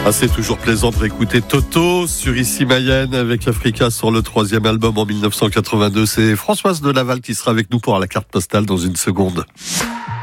Ah, c'est toujours plaisant de réécouter Toto sur Ici Mayenne avec Africa sur le 3e album en 1982. C'est Françoise de Laval qui sera avec nous pour la carte postale dans une seconde.